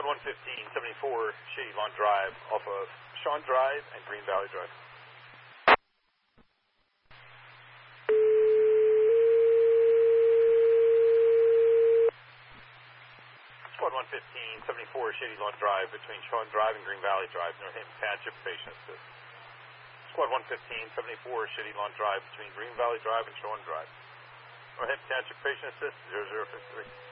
Squad 115, 74 Shady Lawn Drive off of Shawn Drive and Green Valley Drive. Squad 115, 74 Shady Lawn Drive between Shawn Drive and Green Valley Drive, Northampton Township Patient Assist. Squad 115, 74 Shady Lawn Drive between Green Valley Drive and Shawn Drive, Northampton Township Patient Assist 0053.